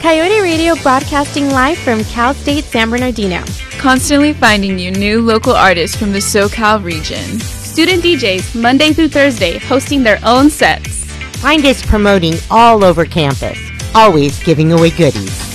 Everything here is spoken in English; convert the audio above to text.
Coyote Radio broadcasting live from Cal State San Bernardino. Constantly finding you new local artists from the SoCal region. Student DJs Monday through Thursday hosting their own sets. Find us promoting all over campus, always giving away goodies.